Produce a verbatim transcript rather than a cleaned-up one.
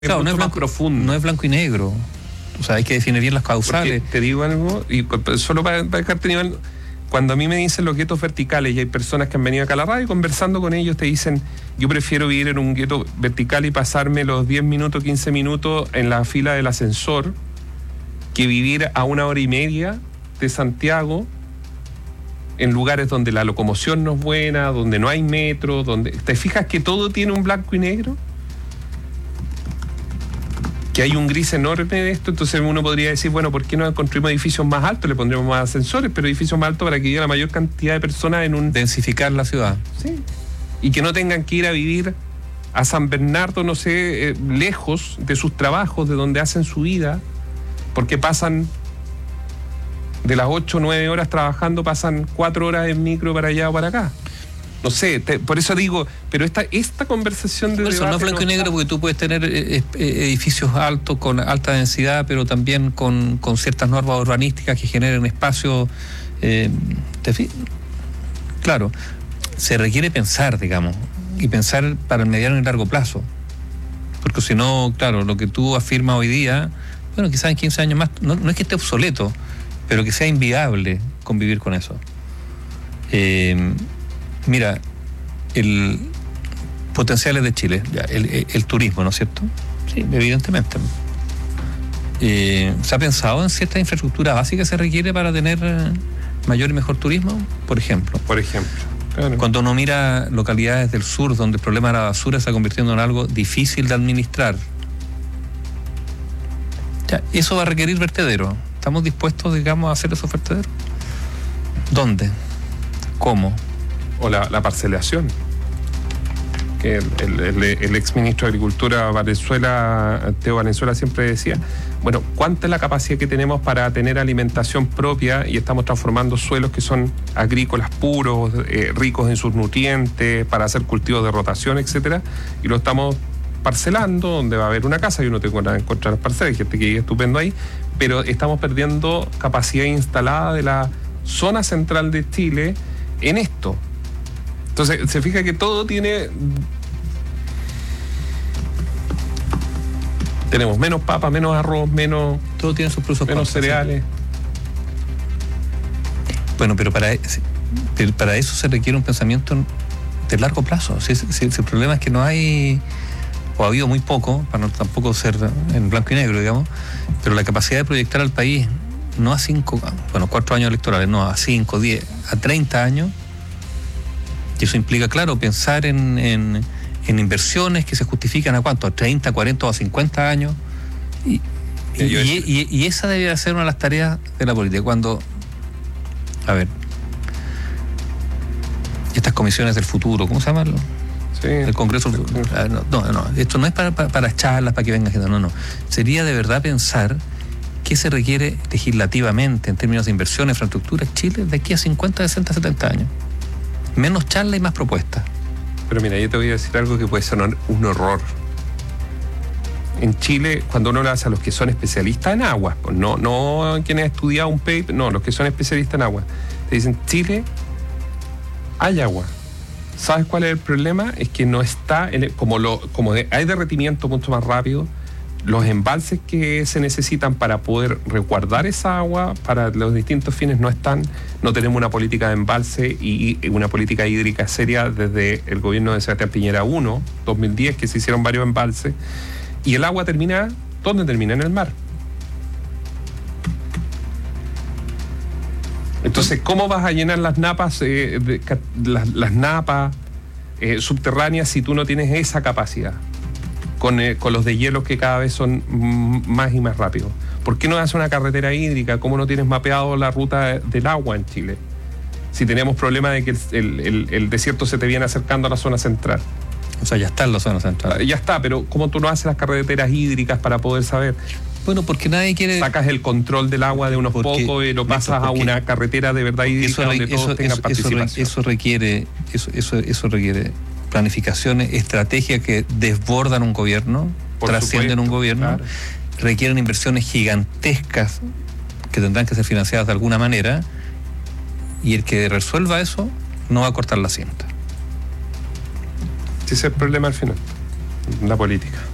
Claro, no es blanco, profundo. No es blanco y negro. O sea, hay que definir bien las causales. Porque te digo algo, y solo para, para dejarte nivel, cuando a mí me dicen los guetos verticales, y hay personas que han venido acá a la radio conversando con ellos, te dicen, yo prefiero vivir en un gueto vertical y pasarme los diez minutos, quince minutos en la fila del ascensor, que vivir a una hora y media de Santiago, en lugares donde la locomoción no es buena, donde no hay metro, donde... ¿Te fijas que todo tiene un blanco y negro? Que hay un gris enorme de esto, entonces uno podría decir, bueno, ¿por qué no construimos edificios más altos? Le pondremos más ascensores, pero edificios más altos para que llegue la mayor cantidad de personas en un... Densificar la ciudad. Sí. Y que no tengan que ir a vivir a San Bernardo, no sé, eh, lejos de sus trabajos, de donde hacen su vida, porque pasan de las ocho o nueve horas trabajando, pasan cuatro horas en micro para allá o para acá. No sé, te, por eso digo, pero esta esta conversación de por eso, no es blanco no y negro, porque tú puedes tener eh, edificios altos con alta densidad, pero también con, con ciertas normas urbanísticas que generen espacios. Eh, claro, se requiere pensar, digamos, y pensar para el mediano y largo plazo. Porque si no, claro, lo que tú afirmas hoy día, bueno, quizás en quince años más, no, no es que esté obsoleto, pero que sea inviable convivir con eso. Eh, Mira, el potenciales de Chile, ya, el, el, el turismo, ¿no es cierto? Sí, evidentemente. Eh, ¿Se ha pensado en cierta infraestructura básica que se requiere para tener mayor y mejor turismo? Por ejemplo. Por ejemplo. Claro. Cuando uno mira localidades del sur donde el problema de la basura se está convirtiendo en algo difícil de administrar, ya, eso va a requerir vertederos. ¿Estamos dispuestos, digamos, a hacer esos vertederos? ¿Dónde? ¿Cómo? O la, la parcelación, que el, el, el, el ex ministro de Agricultura Valenzuela, Teo Valenzuela, siempre decía, bueno, ¿cuánta es la capacidad que tenemos para tener alimentación propia? Y estamos transformando suelos que son agrícolas puros, eh, ricos en sus nutrientes, para hacer cultivos de rotación, etcétera, y lo estamos parcelando, donde va a haber una casa y uno te encuentra en las parcelas, hay gente que vive estupendo ahí, pero estamos perdiendo capacidad instalada de la zona central de Chile en esto. Entonces, se fija que todo tiene... Tenemos menos papa, menos arroz, menos... Todo tiene sus pros, menos cereales. Bueno, pero para, para eso se requiere un pensamiento de largo plazo. Si, si, si el problema es que no hay... o ha habido muy poco, para no tampoco ser en blanco y negro, digamos, pero la capacidad de proyectar al país, no a cinco, bueno, cuatro años electorales, no, a cinco, diez, a treinta años. Y eso implica, claro, pensar en, en, en inversiones que se justifican a cuánto, a treinta, cuarenta o a cincuenta años. Y, y, y, y, y esa debe ser una de las tareas de la política. Cuando, a ver, estas comisiones del futuro, ¿cómo se llaman? Sí. El Congreso. No, no, no, esto no es para, para, para charlas, para que venga gente, no, no. Sería de verdad pensar qué se requiere legislativamente en términos de inversión, infraestructura en Chile de aquí a cincuenta, sesenta, setenta años. Menos charla y más propuestas. Pero mira, yo te voy a decir algo que puede sonar un horror. En Chile, cuando uno lo hace a los que son especialistas en agua, pues no, no quienes han estudiado un paper, no, los que son especialistas en agua, te dicen, Chile, hay agua. ¿Sabes cuál es el problema? Es que no está, en el, como, lo, como de, hay derretimiento mucho más rápido, los embalses que se necesitan para poder resguardar esa agua para los distintos fines no están, no tenemos una política de embalse y una política hídrica seria desde el gobierno de Sebastián Piñera uno, dos mil diez, que se hicieron varios embalses, y el agua termina, ¿dónde termina? En el mar. Entonces, ¿cómo vas a llenar las napas, eh, de, las, las napas eh, subterráneas si tú no tienes esa capacidad? Con, eh, con los deshielos que cada vez son m- más y más rápidos. ¿Por qué no haces una carretera hídrica? ¿Cómo no tienes mapeado la ruta del agua en Chile? Si tenemos problema de que el, el, el, el desierto se te viene acercando a la zona central. O sea, ya está en la zona central. Ya está, pero ¿cómo tú no haces las carreteras hídricas para poder saber? Bueno, porque nadie quiere... Sacas el control del agua de unos porque, pocos y lo pasas a una carretera de verdad hídrica eso, donde eso, todos eso, tengan eso, participación. Eso requiere... Eso, eso, eso requiere planificaciones, estrategias que desbordan un gobierno, Por trascienden supuesto, un gobierno, claro. Requieren inversiones gigantescas que tendrán que ser financiadas de alguna manera, y el que resuelva eso no va a cortar la cinta. Ese es el problema al final, la política.